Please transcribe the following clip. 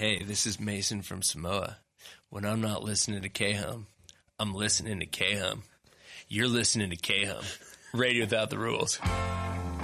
Hey, this is Mason from Samoa. When I'm not listening to K-Hum, I'm listening to K-Hum. You're listening to K-Hum. Radio Without the Rules.